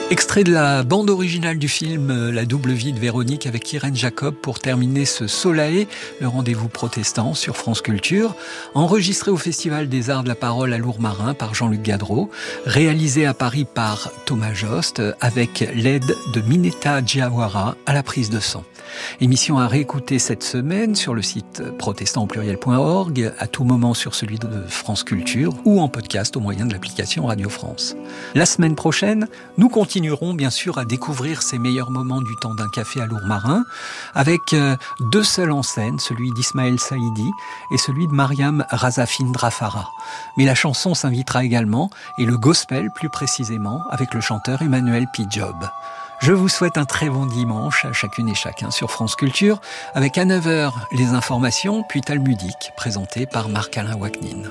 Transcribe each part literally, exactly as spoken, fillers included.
Extrait de la bande originale du film La double vie de Véronique avec Irène Jacob pour terminer ce Solae, le rendez-vous protestant sur France Culture, enregistré au Festival des Arts de la Parole à Lourmarin par Jean-Luc Gadreau, réalisé à Paris par Thomas Jost avec l'aide de Mineta Diawara à la prise de son. Émission à réécouter cette semaine sur le site protestant au pluriel point org, à tout moment sur celui de France Culture ou en podcast au moyen de l'application Radio France. La semaine prochaine, nous continuerons bien sûr à découvrir ces meilleurs moments du temps d'un café à Lourmarin avec deux seuls en scène, celui d'Ismaël Saïdi et celui de Mariam Razafine Drafara. Mais la chanson s'invitera également, et le gospel plus précisément, avec le chanteur Emmanuel Pidjob. Je vous souhaite un très bon dimanche à chacune et chacun sur France Culture, avec à neuf heures les informations, puis Talmudique, présenté par Marc-Alain Waknin.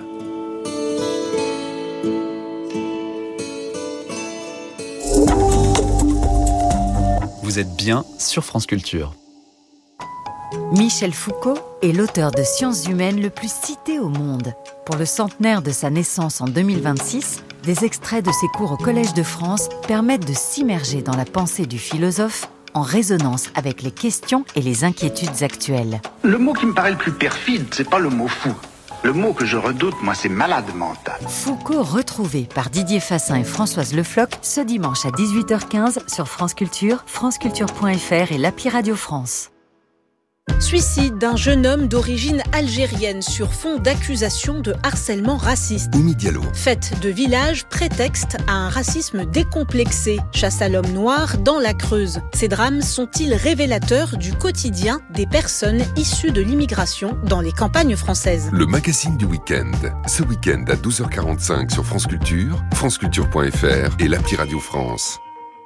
Vous êtes bien sur France Culture. Michel Foucault est l'auteur de sciences humaines le plus cité au monde. Pour le centenaire de sa naissance en deux mille vingt-six, des extraits de ses cours au Collège de France permettent de s'immerger dans la pensée du philosophe en résonance avec les questions et les inquiétudes actuelles. Le mot qui me paraît le plus perfide, c'est pas le mot fou. Le mot que je redoute, moi, c'est malade mental. Foucault retrouvé par Didier Fassin et Françoise Le Floch ce dimanche à dix-huit heures quinze sur France Culture, franceculture point f r et l'appli Radio France. Suicide d'un jeune homme d'origine algérienne sur fond d'accusation de harcèlement raciste. Oumi Diallo. Fête de village, prétexte à un racisme décomplexé. Chasse à l'homme noir dans la Creuse. Ces drames sont-ils révélateurs du quotidien des personnes issues de l'immigration dans les campagnes françaises ? Le magazine du week-end. Ce week-end à douze heures quarante-cinq sur France Culture, franceculture point f r et l'appli Radio France.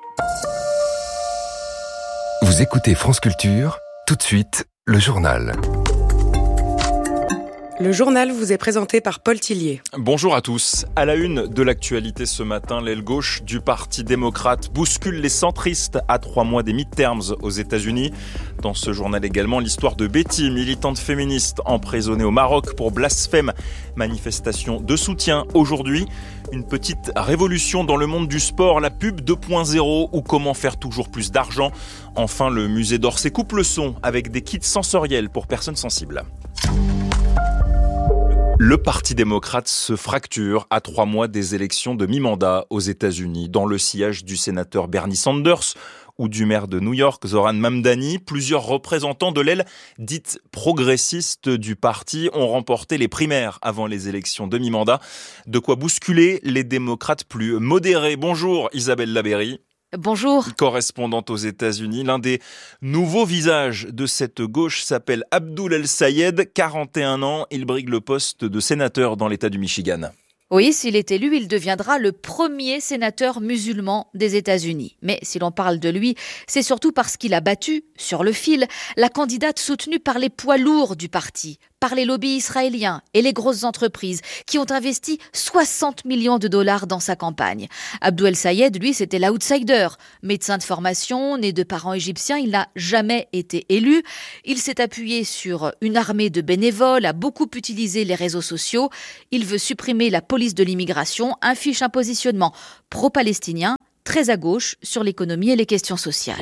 Vous écoutez France Culture ? Tout de suite, le journal. Le journal vous est présenté par Paul Tillier. Bonjour à tous. À la une de l'actualité ce matin, l'aile gauche du Parti démocrate bouscule les centristes à trois mois des midterms aux États-Unis. Dans ce journal également, l'histoire de Betty, militante féministe emprisonnée au Maroc pour blasphème. Manifestation de soutien aujourd'hui. Une petite révolution dans le monde du sport, la pub deux point zéro ou comment faire toujours plus d'argent. Enfin, le musée d'Orsay coupe le son avec des kits sensoriels pour personnes sensibles. Le Parti démocrate se fracture à trois mois des élections de mi-mandat aux États-Unis. Dans le sillage du sénateur Bernie Sanders ou du maire de New York, Zoran Mamdani, plusieurs représentants de l'aile dite progressiste du parti ont remporté les primaires avant les élections de mi-mandat. De quoi bousculer les démocrates plus modérés. Bonjour Isabelle Labeyrie. Bonjour. Correspondante aux États-Unis, l'un des nouveaux visages de cette gauche s'appelle Abdul El-Sayed, quarante et un ans. Il brigue le poste de sénateur dans l'État du Michigan. Oui, s'il est élu, il deviendra le premier sénateur musulman des États-Unis. Mais si l'on parle de lui, c'est surtout parce qu'il a battu, sur le fil, la candidate soutenue par les poids lourds du parti, par les lobbies israéliens et les grosses entreprises qui ont investi soixante millions de dollars dans sa campagne. Abdul El-Sayed, lui, c'était l'outsider. Médecin de formation, né de parents égyptiens, il n'a jamais été élu. Il s'est appuyé sur une armée de bénévoles, a beaucoup utilisé les réseaux sociaux. Il veut supprimer la police de l'immigration, affiche un positionnement pro-palestinien, très à gauche sur l'économie et les questions sociales.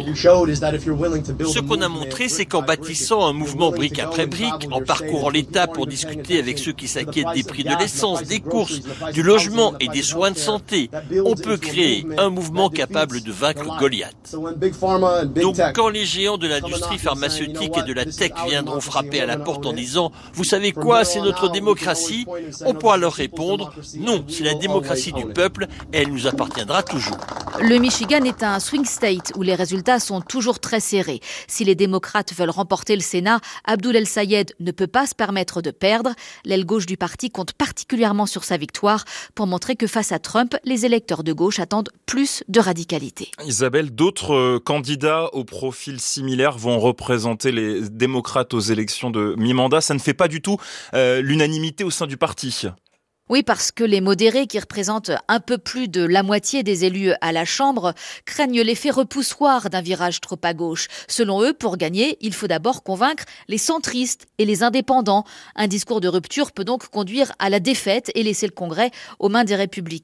Ce qu'on a montré, c'est qu'en bâtissant un mouvement brique après brique, en parcourant l'État pour discuter avec ceux qui s'inquiètent des prix de l'essence, des courses, du logement et des soins de santé, on peut créer un mouvement capable de vaincre Goliath. Donc quand les géants de l'industrie pharmaceutique et de la tech viendront frapper à la porte en disant « Vous savez quoi, c'est notre démocratie », on pourra leur répondre « Non, c'est la démocratie du peuple et elle nous appartiendra toujours ». Le Michigan est un swing state où les résultats sont toujours très serrés. Si les démocrates veulent remporter le Sénat, Abdul El-Sayed ne peut pas se permettre de perdre. L'aile gauche du parti compte particulièrement sur sa victoire pour montrer que face à Trump, les électeurs de gauche attendent plus de radicalité. Isabelle, d'autres candidats au profil similaire vont représenter les démocrates aux élections de mi-mandat. Ça ne fait pas du tout euh, l'unanimité au sein du parti. Oui, parce que les modérés, qui représentent un peu plus de la moitié des élus à la Chambre, craignent l'effet repoussoir d'un virage trop à gauche. Selon eux, pour gagner, il faut d'abord convaincre les centristes et les indépendants. Un discours de rupture peut donc conduire à la défaite et laisser le Congrès aux mains des Républicains.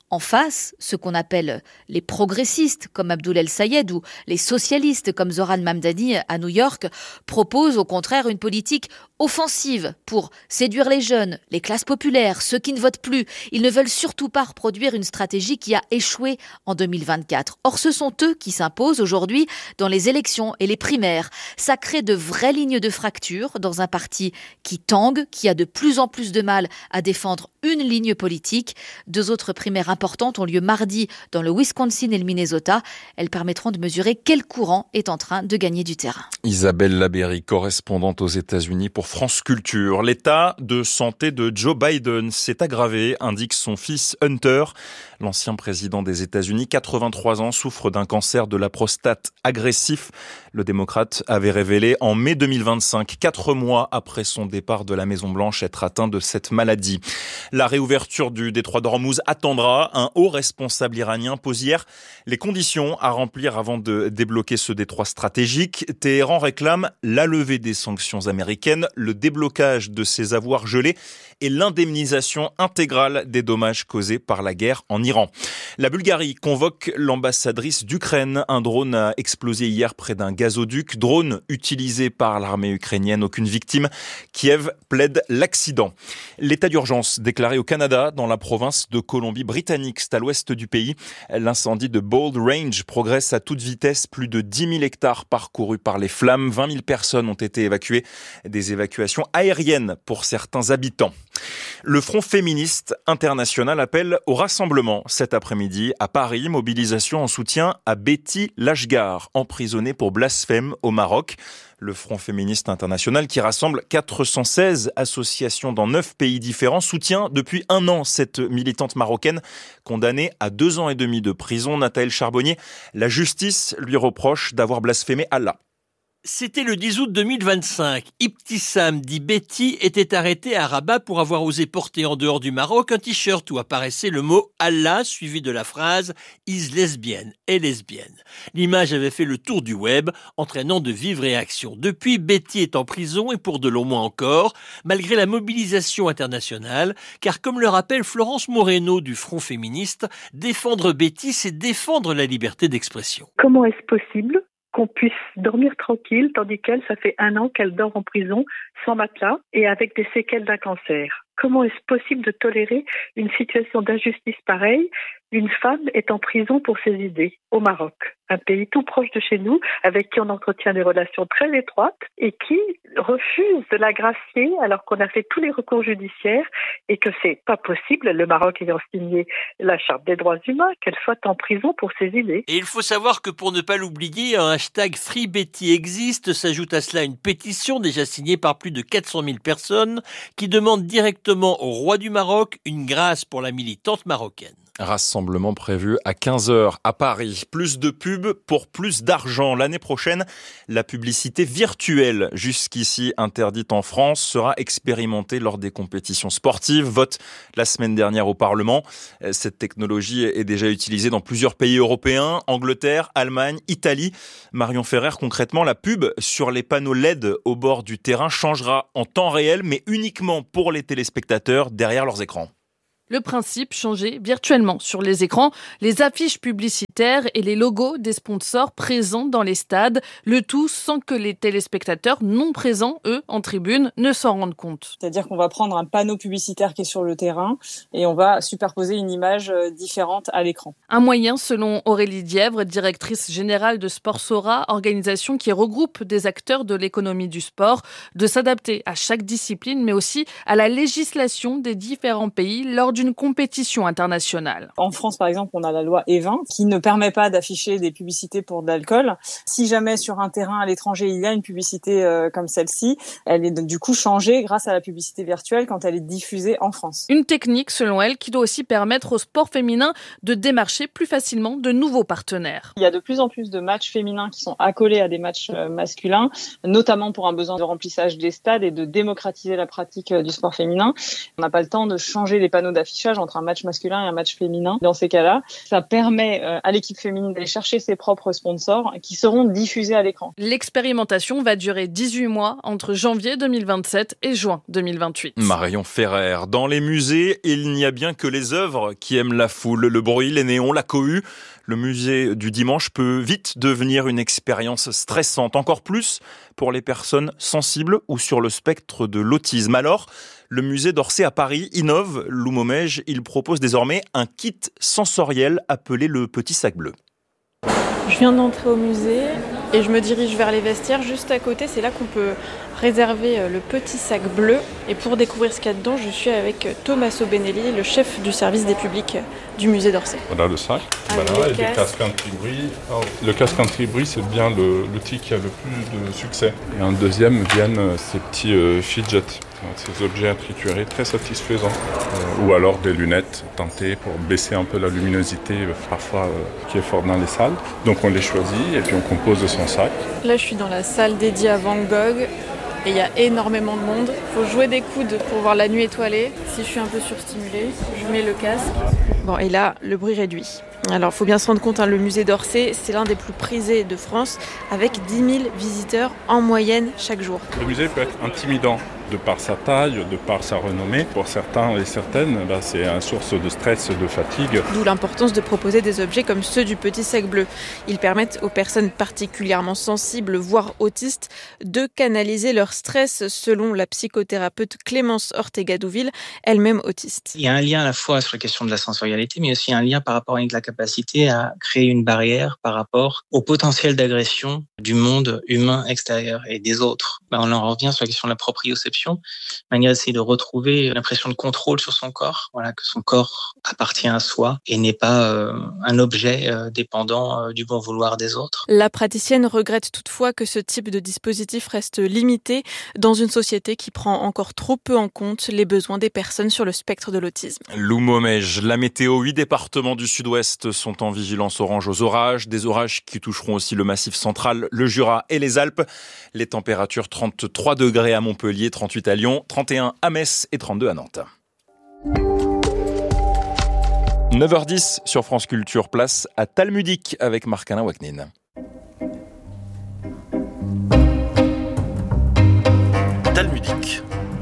En face, ceux qu'on appelle les progressistes, comme Abdoul El Sayed, ou les socialistes, comme Zoran Mamdani à New York, proposent au contraire une politique offensive pour séduire les jeunes, les classes populaires, ceux qui ne votent plus. Ils ne veulent surtout pas reproduire une stratégie qui a échoué en deux mille vingt-quatre. Or, ce sont eux qui s'imposent aujourd'hui dans les élections et les primaires. Ça crée de vraies lignes de fracture dans un parti qui tangue, qui a de plus en plus de mal à défendre une ligne politique. Deux autres primaires importantes ont lieu mardi dans le Wisconsin et le Minnesota. Elles permettront de mesurer quel courant est en train de gagner du terrain. Isabelle Labéry, correspondante aux États-Unis pour France Culture. L'état de santé de Joe Biden s'est aggravé, indique son fils Hunter. L'ancien président des États-Unis, quatre-vingt-trois ans, souffre d'un cancer de la prostate agressif. Le démocrate avait révélé en mai deux mille vingt-cinq, quatre mois après son départ de la Maison-Blanche, être atteint de cette maladie. La réouverture du détroit d'Ormuz attendra. Un haut responsable iranien pose hier les conditions à remplir avant de débloquer ce détroit stratégique. Téhéran réclame la levée des sanctions américaines, le déblocage de ses avoirs gelés et l'indemnisation intégrale des dommages causés par la guerre en Iran. La Bulgarie convoque l'ambassadrice d'Ukraine. Un drone a explosé hier près d'un gazoduc. Drone utilisé par l'armée ukrainienne. Aucune victime. Kiev plaide l'accident. L'état d'urgence déclaré au Canada dans la province de Colombie-Britannique. C'est à l'ouest du pays. L'incendie de Bold Range progresse à toute vitesse. Plus de dix mille hectares parcourus par les flammes. vingt mille personnes ont été évacuées. Des évacuations aériennes pour certains habitants. Le Front féministe international appelle au rassemblement cet après-midi à Paris. Mobilisation en soutien à Betty Lashgar, emprisonnée pour blasphème au Maroc. Le Front féministe international, qui rassemble quatre cent seize associations dans neuf pays différents, soutient depuis un an cette militante marocaine condamnée à deux ans et demi de prison. Nathalie Charbonnier, la justice lui reproche d'avoir blasphémé Allah. C'était le dix août deux mille vingt-cinq. Ibtissam, dit Betty, était arrêtée à Rabat pour avoir osé porter en dehors du Maroc un t-shirt où apparaissait le mot Allah suivi de la phrase « is lesbienne » est lesbienne. L'image avait fait le tour du web, entraînant de vives réactions. Depuis, Betty est en prison et pour de longs mois encore, malgré la mobilisation internationale, car comme le rappelle Florence Moreno du Front féministe, défendre Betty, c'est défendre la liberté d'expression. Comment est-ce possible qu'on puisse dormir tranquille, tandis qu'elle, ça fait un an qu'elle dort en prison, sans matelas et avec des séquelles d'un cancer. Comment est-ce possible de tolérer une situation d'injustice pareille? Une femme est en prison pour ses idées, au Maroc, un pays tout proche de chez nous, avec qui on entretient des relations très étroites et qui refuse de la gracier alors qu'on a fait tous les recours judiciaires et que c'est pas possible, le Maroc ayant signé la Charte des droits humains, qu'elle soit en prison pour ses idées. Et il faut savoir que pour ne pas l'oublier, un hashtag FreeBetty existe, s'ajoute à cela une pétition déjà signée par plus de quatre cent mille personnes qui demande directement au roi du Maroc une grâce pour la militante marocaine. Rassemblement prévu à quinze heures à Paris. Plus de pubs pour plus d'argent. L'année prochaine, la publicité virtuelle, jusqu'ici interdite en France, sera expérimentée lors des compétitions sportives. Vote la semaine dernière au Parlement. Cette technologie est déjà utilisée dans plusieurs pays européens, Angleterre, Allemagne, Italie. Marion Ferrer, concrètement, la pub sur les panneaux L E D au bord du terrain changera en temps réel, mais uniquement pour les téléspectateurs derrière leurs écrans. Le principe, changer virtuellement sur les écrans les affiches publicitaires et les logos des sponsors présents dans les stades, le tout sans que les téléspectateurs non présents, eux, en tribune, ne s'en rendent compte. C'est-à-dire qu'on va prendre un panneau publicitaire qui est sur le terrain et on va superposer une image différente à l'écran. Un moyen, selon Aurélie Dièvre, directrice générale de Sportsora, organisation qui regroupe des acteurs de l'économie du sport, de s'adapter à chaque discipline, mais aussi à la législation des différents pays lors d'une compétition internationale. En France, par exemple, on a la loi E vingt qui ne permet pas d'afficher des publicités pour de l'alcool. Si jamais sur un terrain à l'étranger, il y a une publicité euh, comme celle-ci, elle est du coup changée grâce à la publicité virtuelle quand elle est diffusée en France. Une technique, selon elle, qui doit aussi permettre au sport féminin de démarcher plus facilement de nouveaux partenaires. Il y a de plus en plus de matchs féminins qui sont accolés à des matchs masculins, notamment pour un besoin de remplissage des stades et de démocratiser la pratique du sport féminin. On n'a pas le temps de changer les panneaux d'affichage d'affichage entre un match masculin et un match féminin. Dans ces cas-là, ça permet euh, à l'équipe féminine d'aller chercher ses propres sponsors qui seront diffusés à l'écran. L'expérimentation va durer dix-huit mois entre janvier deux mille vingt-sept et juin deux mille vingt-huit. Marion Ferrer. Dans les musées, il n'y a bien que les œuvres qui aiment la foule, le bruit, les néons, la cohue. Le musée du dimanche peut vite devenir une expérience stressante, encore plus pour les personnes sensibles ou sur le spectre de l'autisme. Alors, le musée d'Orsay à Paris innove. Lou Momège, il propose désormais un kit sensoriel appelé le Petit Sac Bleu. Je viens d'entrer au musée et je me dirige vers les vestiaires. Juste à côté, c'est là qu'on peut réserver le Petit Sac Bleu. Et pour découvrir ce qu'il y a dedans, je suis avec Tommaso Benelli, le chef du service des publics du musée d'Orsay. Voilà le sac, Avec voilà, les et des casques anti-bruit. Alors, le casque anti-bruit, c'est bien le, l'outil qui a le plus de succès. Et en deuxième viennent ces petits euh, fidgets, ces objets à triturer très satisfaisants. Euh, ou alors des lunettes teintées pour baisser un peu la luminosité, euh, parfois euh, qui est forte dans les salles. Donc on les choisit et puis on compose de son sac. Là, je suis dans la salle dédiée à Van Gogh. Et il y a énormément de monde. Il faut jouer des coudes pour voir la nuit étoilée. Si je suis un peu surstimulée, je mets le casque. Bon, et là, le bruit réduit. Alors, il faut bien se rendre compte, hein, le musée d'Orsay, c'est l'un des plus prisés de France, avec dix mille visiteurs en moyenne chaque jour. Le musée peut être intimidant de par sa taille, de par sa renommée. Pour certains et certaines, bah, c'est une source de stress, de fatigue. D'où l'importance de proposer des objets comme ceux du Petit Sac Bleu. Ils permettent aux personnes particulièrement sensibles, voire autistes, de canaliser leur stress, selon la psychothérapeute Clémence Ortega-Douville, elle-même autiste. Il y a un lien à la fois sur la question de la sensorialité, mais aussi un lien par rapport avec la capacité à créer une barrière par rapport au potentiel d'agression du monde humain extérieur et des autres. Ben, on en revient sur la question de la proprioception, manière d'essayer de retrouver l'impression de contrôle sur son corps, voilà, que son corps appartient à soi et n'est pas euh, un objet euh, dépendant euh, du bon vouloir des autres. La praticienne regrette toutefois que ce type de dispositif reste limité dans une société qui prend encore trop peu en compte les besoins des personnes sur le spectre de l'autisme. Lou Momège, la météo, huit départements du sud-ouest sont en vigilance orange aux orages, des orages qui toucheront aussi le Massif central, le Jura et les Alpes. Les températures trente-trois degrés à Montpellier, trente-huit à Lyon, trente et un à Metz et trente-deux à Nantes. neuf heures dix sur France Culture, place à Talmudique avec Marc-Alain Waknin. Talmudique.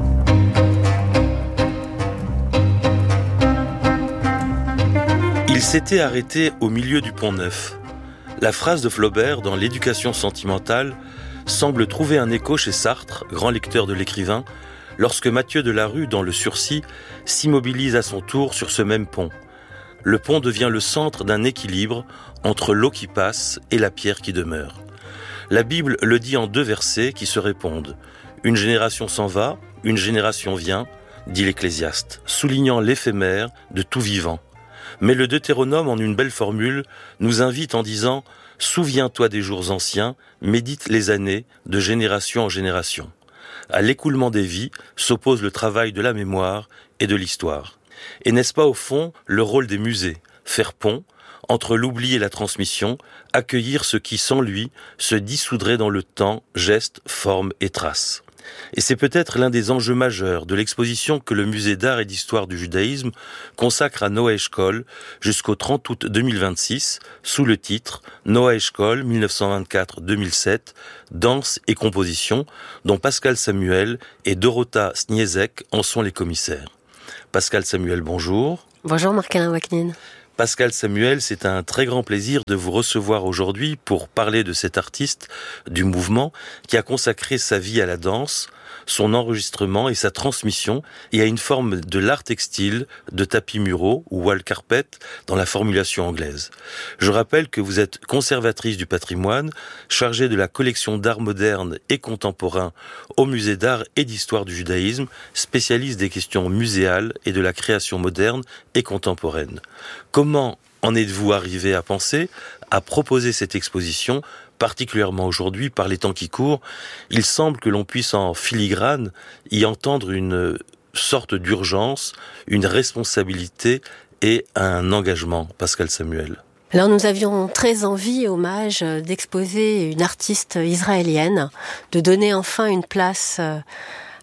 Il s'était arrêté au milieu du Pont-Neuf. La phrase de Flaubert dans L'éducation sentimentale semble trouver un écho chez Sartre, grand lecteur de l'écrivain, lorsque Mathieu Delarue, dans Le Sursis, s'immobilise à son tour sur ce même pont. Le pont devient le centre d'un équilibre entre l'eau qui passe et la pierre qui demeure. La Bible le dit en deux versets qui se répondent. Une génération s'en va, une génération vient, dit l'Ecclésiaste, soulignant l'éphémère de tout vivant. Mais le Deutéronome, en une belle formule, nous invite en disant « Souviens-toi des jours anciens, médite les années de génération en génération ». À l'écoulement des vies s'oppose le travail de la mémoire et de l'histoire. Et n'est-ce pas au fond le rôle des musées, faire pont entre l'oubli et la transmission, accueillir ce qui, sans lui, se dissoudrait dans le temps, gestes, formes et traces. Et c'est peut-être l'un des enjeux majeurs de l'exposition que le musée d'art et d'histoire du judaïsme consacre à Noah Eshkol jusqu'au trente août deux mille vingt-six, sous le titre Noah Eshkol mille neuf cent vingt-quatre à deux mille sept, danse et composition, dont Pascal Samuel et Dorota Sniezek en sont les commissaires. Pascal Samuel, bonjour. Bonjour Marc-Alain Waknin. Pascal Samuel, c'est un très grand plaisir de vous recevoir aujourd'hui pour parler de cet artiste du mouvement qui a consacré sa vie à la danse, son enregistrement et sa transmission et à une forme de l'art textile, de tapis muraux ou wall carpet dans la formulation anglaise. Je rappelle que vous êtes conservatrice du patrimoine, chargée de la collection d'art moderne et contemporain au musée d'art et d'histoire du judaïsme, spécialiste des questions muséales et de la création moderne et contemporaine. Comment en êtes-vous arrivé à penser, à proposer cette exposition, particulièrement aujourd'hui, par les temps qui courent? Il semble que l'on puisse en filigrane y entendre une sorte d'urgence, une responsabilité et un engagement. Pascal Samuel. Alors nous avions très envie, hommage, d'exposer une artiste israélienne, de donner enfin une place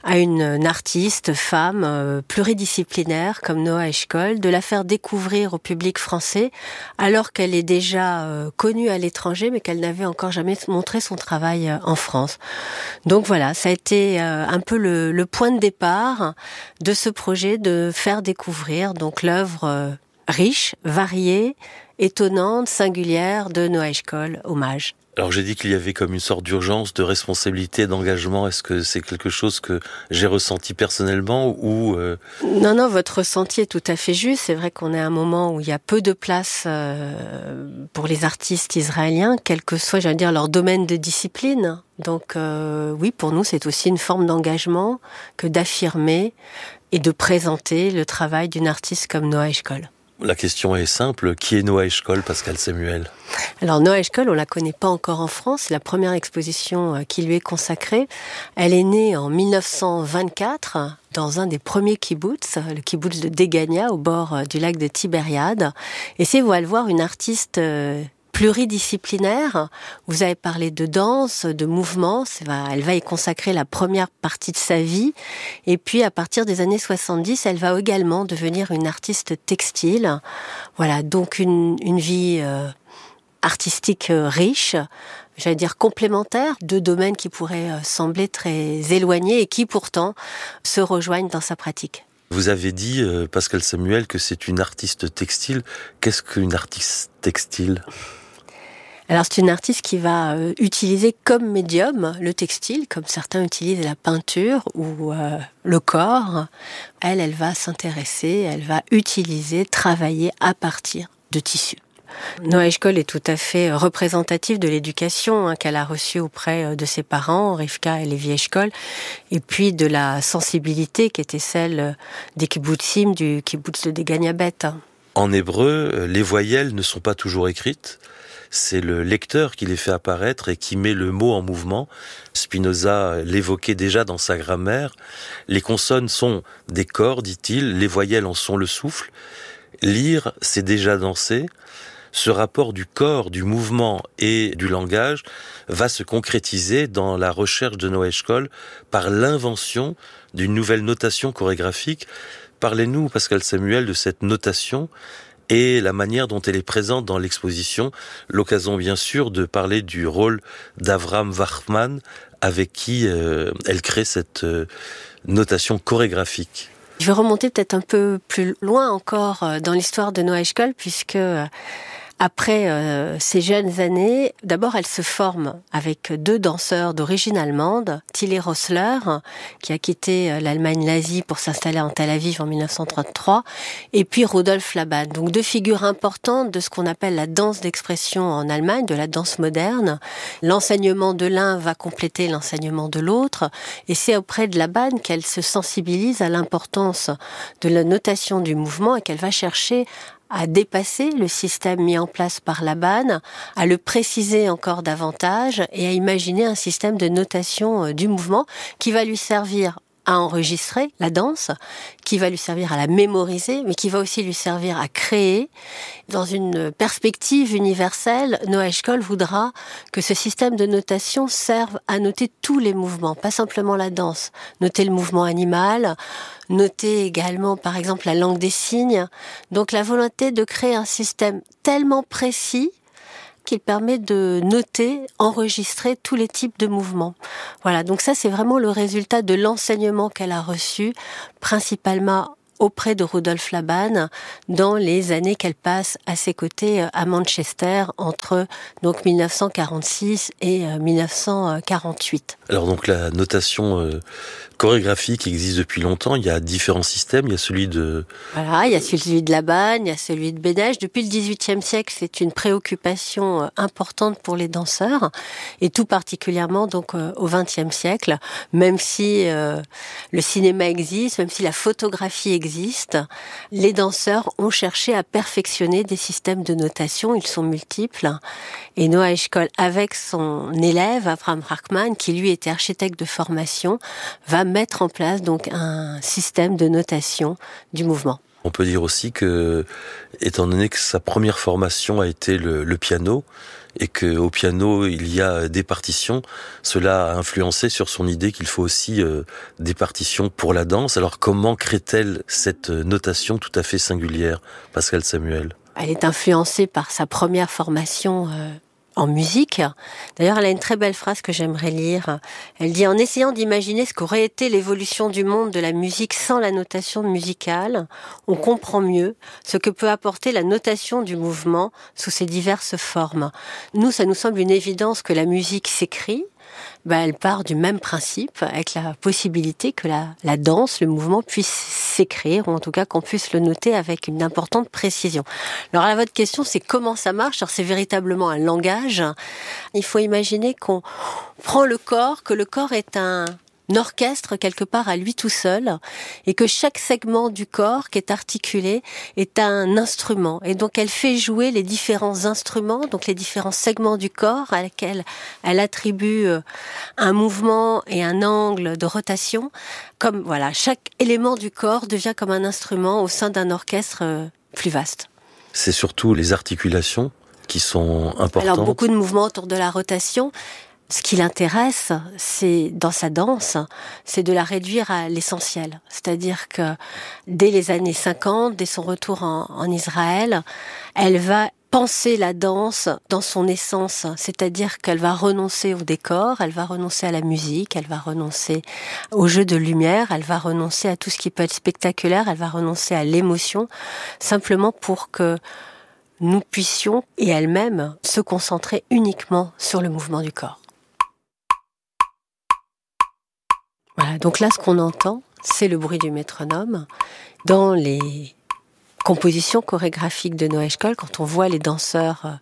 à une, une artiste, femme, euh, pluridisciplinaire comme Noa Eshkol, de la faire découvrir au public français alors qu'elle est déjà euh, connue à l'étranger mais qu'elle n'avait encore jamais montré son travail euh, en France. Donc voilà, ça a été euh, un peu le, le point de départ de ce projet de faire découvrir donc l'œuvre euh, riche, variée, étonnante, singulière de Noa Eshkol, Hommage. Alors j'ai dit qu'il y avait comme une sorte d'urgence, de responsabilité, d'engagement. Est-ce que c'est quelque chose que j'ai ressenti personnellement ou euh... Non, non, votre ressenti est tout à fait juste. C'est vrai qu'on est à un moment où il y a peu de place euh, pour les artistes israéliens, quel que soit, j'allais dire, leur domaine de discipline. Donc euh, oui, pour nous, c'est aussi une forme d'engagement que d'affirmer et de présenter le travail d'une artiste comme Noa Eshkol. La question est simple, qui est Noa Eshkol, Pascal Samuel ? Alors Noa Eshkol, on la connaît pas encore en France, c'est la première exposition qui lui est consacrée. Elle est née en dix-neuf cent vingt-quatre dans un des premiers kibboutz, le kibboutz de Degania, au bord du lac de Tibériade. Et c'est, vous allez le voir, une artiste pluridisciplinaire. Vous avez parlé de danse, de mouvement. Elle va y consacrer la première partie de sa vie. Et puis, à partir des années soixante-dix, elle va également devenir une artiste textile. Voilà, donc une, une vie euh, artistique euh, riche, j'allais dire complémentaire, deux domaines qui pourraient euh, sembler très éloignés et qui pourtant se rejoignent dans sa pratique. Vous avez dit, euh, Pascal Samuel, que c'est une artiste textile. Qu'est-ce qu'une artiste textile ? Alors c'est une artiste qui va euh, utiliser comme médium le textile, comme certains utilisent la peinture ou euh, le corps. Elle, elle va s'intéresser, elle va utiliser, travailler à partir de tissus. Noa Eshkol est tout à fait représentative de l'éducation hein, qu'elle a reçue auprès de ses parents, Rivka et Levi Eshkol, et puis de la sensibilité qui était celle des kibbutzim, du kibbutz de Degania Bet. En hébreu, les voyelles ne sont pas toujours écrites. C'est le lecteur qui les fait apparaître et qui met le mot en mouvement. Spinoza l'évoquait déjà dans sa grammaire. Les consonnes sont des corps, dit-il, les voyelles en sont le souffle. Lire, c'est déjà danser. Ce rapport du corps, du mouvement et du langage va se concrétiser dans la recherche de Noa Eshkol par l'invention d'une nouvelle notation chorégraphique. Parlez-nous, Pascal Samuel, de cette notation et la manière dont elle est présente dans l'exposition. L'occasion, bien sûr, de parler du rôle d'Avram Wachman, avec qui euh, elle crée cette euh, notation chorégraphique. Je vais remonter peut-être un peu plus loin encore dans l'histoire de Noa Eshkol, puisque après euh, ces jeunes années, d'abord elle se forme avec deux danseurs d'origine allemande, Tilly Rossler, qui a quitté l'Allemagne nazie pour s'installer en Tel Aviv en dix-neuf cent trente-trois, et puis Rudolf Laban. Donc deux figures importantes de ce qu'on appelle la danse d'expression en Allemagne, de la danse moderne. L'enseignement de l'un va compléter l'enseignement de l'autre, et c'est auprès de Laban qu'elle se sensibilise à l'importance de la notation du mouvement et qu'elle va chercher à dépasser le système mis en place par Laban, à le préciser encore davantage et à imaginer un système de notation du mouvement qui va lui servir à enregistrer la danse, qui va lui servir à la mémoriser, mais qui va aussi lui servir à créer. Dans une perspective universelle, Noa Eshkol voudra que ce système de notation serve à noter tous les mouvements, pas simplement la danse. Noter le mouvement animal, noter également, par exemple, la langue des signes. Donc la volonté de créer un système tellement précis qu'il permet de noter, enregistrer tous les types de mouvements. Voilà, donc ça c'est vraiment le résultat de l'enseignement qu'elle a reçu, principalement auprès de Rudolf Laban dans les années qu'elle passe à ses côtés à Manchester entre donc dix-neuf cent quarante-six et dix-neuf cent quarante-huit. Alors donc la notation euh, chorégraphique existe depuis longtemps, il y a différents systèmes, il y a celui de... Voilà, il y a celui de Laban, il y a celui de Beneš. Depuis le dix-huitième siècle, c'est une préoccupation importante pour les danseurs, et tout particulièrement donc au vingtième siècle, même si euh, le cinéma existe, même si la photographie existe, les danseurs ont cherché à perfectionner des systèmes de notation, ils sont multiples, et Noa Eshkol, avec son élève, Avram Wachman, qui lui était architecte de formation, va mettre en place donc un système de notation du mouvement. On peut dire aussi que, étant donné que sa première formation a été le, le piano, et qu'au piano il y a des partitions, cela a influencé sur son idée qu'il faut aussi euh, des partitions pour la danse. Alors comment crée-t-elle cette notation tout à fait singulière, Pascale Samuel ? Elle est influencée par sa première formation euh, en musique. D'ailleurs, elle a une très belle phrase que j'aimerais lire. Elle dit « En essayant d'imaginer ce qu'aurait été l'évolution du monde de la musique sans la notation musicale, on comprend mieux ce que peut apporter la notation du mouvement sous ses diverses formes. » Nous, ça nous semble une évidence que la musique s'écrit. Ben, elle part du même principe, avec la possibilité que la, la danse, le mouvement puisse s'écrire, ou en tout cas qu'on puisse le noter avec une importante précision. Alors à votre question, c'est comment ça marche ? Alors c'est véritablement un langage. Il faut imaginer qu'on prend le corps, que le corps est un orchestre quelque part à lui tout seul, et que chaque segment du corps qui est articulé est un instrument, et donc elle fait jouer les différents instruments, donc les différents segments du corps à lesquels elle attribue un mouvement et un angle de rotation, comme voilà, chaque élément du corps devient comme un instrument au sein d'un orchestre plus vaste. C'est surtout les articulations qui sont importantes. Alors beaucoup de mouvements autour de la rotation. Ce qui l'intéresse, c'est dans sa danse, c'est de la réduire à l'essentiel. C'est-à-dire que dès les années cinquante, dès son retour en, en Israël, elle va penser la danse dans son essence, c'est-à-dire qu'elle va renoncer au décor, elle va renoncer à la musique, elle va renoncer au jeu de lumière, elle va renoncer à tout ce qui peut être spectaculaire, elle va renoncer à l'émotion, simplement pour que nous puissions, et elle-même, se concentrer uniquement sur le mouvement du corps. Voilà, donc là, ce qu'on entend, c'est le bruit du métronome. Dans les compositions chorégraphiques de Noa Eshkol, quand on voit les danseurs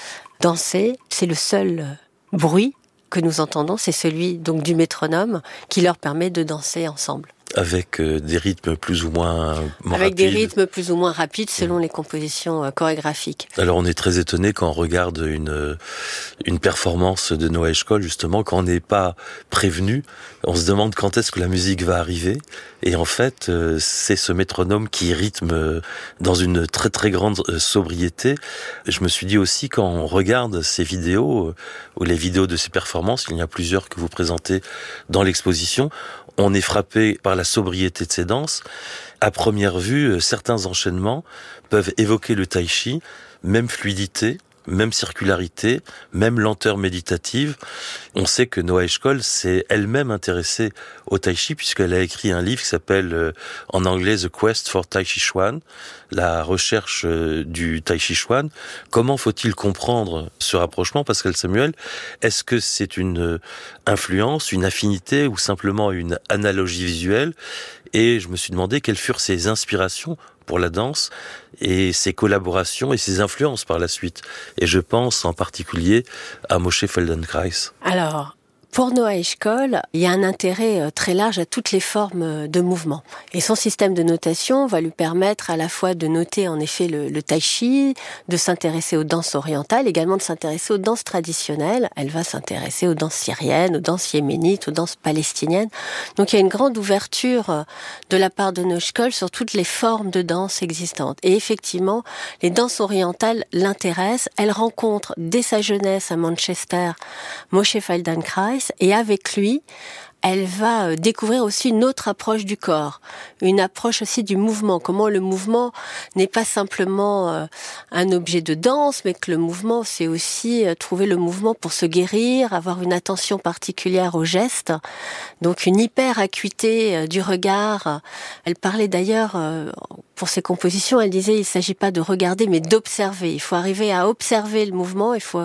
danser, c'est le seul bruit que nous entendons, c'est celui donc du métronome qui leur permet de danser ensemble. Avec euh, des rythmes plus ou moins, moins Avec rapides. des rythmes plus ou moins rapides selon mmh. les compositions euh, chorégraphiques. Alors on est très étonné quand on regarde une une performance de Noa Eshkol, justement, quand on n'est pas prévenu, on se demande quand est-ce que la musique va arriver. Et en fait, euh, c'est ce métronome qui rythme euh, dans une très très grande euh, sobriété. Je me suis dit aussi, quand on regarde ces vidéos, euh, ou les vidéos de ces performances, il y en a plusieurs que vous présentez dans l'exposition, on est frappé par la sobriété de ces danses. À première vue, certains enchaînements peuvent évoquer le tai chi, même fluidité, même circularité, même lenteur méditative. On sait que Noa Eshkol s'est elle-même intéressée au tai chi puisqu'elle a écrit un livre qui s'appelle euh, en anglais The Quest for Tai Chi Chuan, la recherche euh, du Tai Chi Chuan. Comment faut-il comprendre ce rapprochement, Pascale Samuel ? Est-ce que c'est une euh, influence, une affinité ou simplement une analogie visuelle ? Et je me suis demandé quelles furent ses inspirations pour la danse et ses collaborations et ses influences par la suite. Et je pense en particulier à Moshe Feldenkrais. Alors, pour Noa Eshkol, il y a un intérêt très large à toutes les formes de mouvement. Et son système de notation va lui permettre à la fois de noter en effet le, le tai chi, de s'intéresser aux danses orientales, également de s'intéresser aux danses traditionnelles. Elle va s'intéresser aux danses syriennes, aux danses yéménites, aux danses palestiniennes. Donc il y a une grande ouverture de la part de Noa Eshkol sur toutes les formes de danse existantes. Et effectivement, les danses orientales l'intéressent. Elle rencontre dès sa jeunesse à Manchester Moshe Feldenkrais, et avec lui, elle va découvrir aussi une autre approche du corps, une approche aussi du mouvement, comment le mouvement n'est pas simplement un objet de danse, mais que le mouvement, c'est aussi trouver le mouvement pour se guérir, avoir une attention particulière aux gestes, donc une hyper-acuité du regard. Elle parlait d'ailleurs, pour ses compositions, elle disait, il ne s'agit pas de regarder, mais d'observer. Il faut arriver à observer le mouvement, il faut